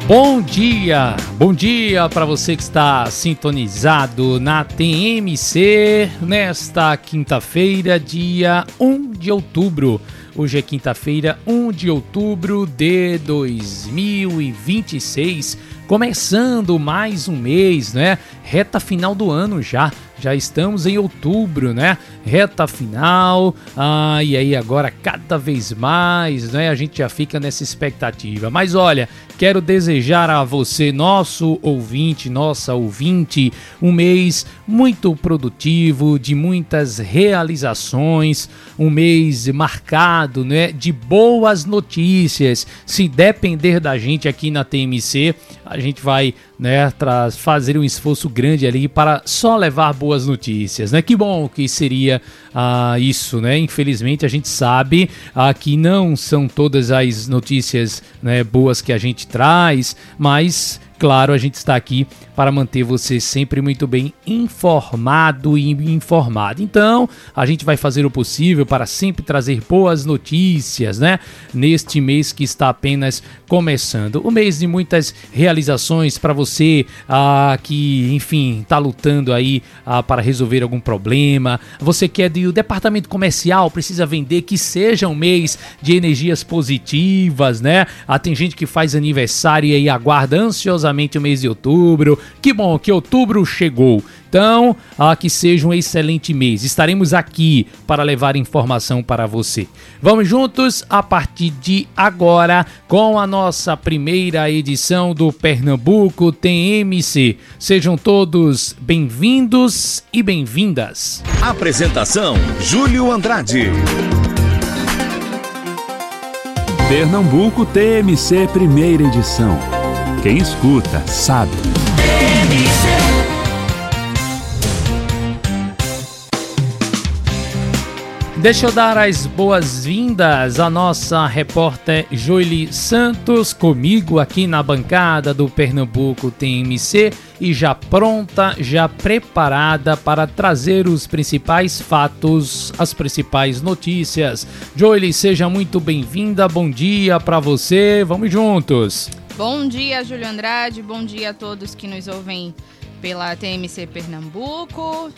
Bom dia para você que está sintonizado na TMC nesta quinta-feira, dia 1 de outubro. Hoje é quinta-feira, 1 de outubro de 2026, começando mais um mês, né? Reta final do ano já estamos em outubro, né? Reta final, e aí agora cada vez mais, né? A gente já fica nessa expectativa. Mas olha, quero desejar a você, nosso ouvinte, nossa ouvinte, um mês muito produtivo, de muitas realizações, um mês marcado, né, de boas notícias. Se depender da gente aqui na TMC, a gente vai, né, fazer um esforço grande ali para só levar boas notícias, né? Que bom que seria isso, né? Infelizmente a gente sabe que não são todas as notícias, né, boas que a gente traz, mas claro, a gente está aqui para manter você sempre muito bem informado e informado. Então, a gente vai fazer o possível para sempre trazer boas notícias, né? Neste mês que está apenas começando. Um mês de muitas realizações para você que, enfim, está lutando aí para resolver algum problema. Você que é do departamento comercial, precisa vender, que seja um mês de energias positivas, né? Tem gente que faz aniversário e aí aguarda ansiosamente o mês de outubro. Que bom que outubro chegou. Então, que seja um excelente mês. Estaremos aqui para levar informação para você. Vamos juntos a partir de agora com a nossa primeira edição do Pernambuco TMC. Sejam todos bem-vindos e bem-vindas. Apresentação: Júlio Andrade. Pernambuco TMC, primeira edição. Quem escuta, sabe. Deixa eu dar as boas-vindas à nossa repórter Joely Santos, comigo aqui na bancada do Pernambuco TMC e já pronta, já preparada para trazer os principais fatos, as principais notícias. Joely, seja muito bem-vinda, bom dia para você, vamos juntos. Bom dia, Júlio Andrade, bom dia a todos que nos ouvem pela TMC Pernambuco.